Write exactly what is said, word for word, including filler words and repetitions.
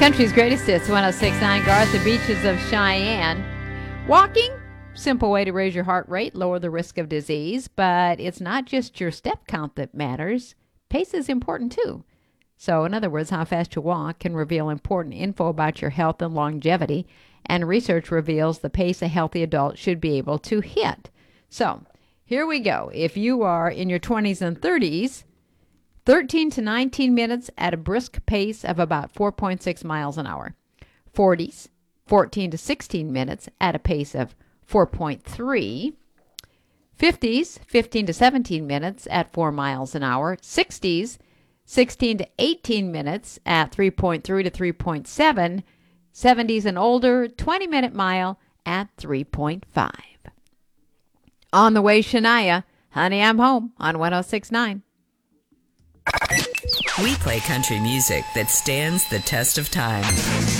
Country's greatest hits, one oh six point nine Garth, the beaches of Cheyenne. Walking, simple way to raise your heart rate, lower the risk of disease, but it's not just your step count that matters. Pace is important too. So, in other words, how fast you walk can reveal important info about your health and longevity, and research reveals the pace a healthy adult should be able to hit. So, here we go. If you are in your twenties and thirties, thirteen to nineteen minutes at a brisk pace of about four point six miles an hour. forties, fourteen to sixteen minutes at a pace of four point three. fifties, fifteen to seventeen minutes at four miles an hour. sixties, sixteen to eighteen minutes at three point three to three point seven. seventies and older, twenty minute mile at three point five. On the way, Shania, Honey, I'm Home on one oh six point nine. We play country music that stands the test of time.